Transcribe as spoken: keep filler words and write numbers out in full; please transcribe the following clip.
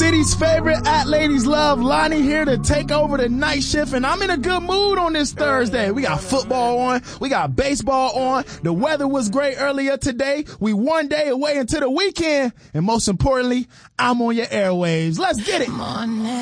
city's favorite at Ladies Love, Lonnie, here to take over the night shift, and I'm in a good mood on this Thursday. We got football on, we got baseball on, the weather was great earlier today, we one day away into the weekend, and most importantly, I'm on your airwaves. Let's get it.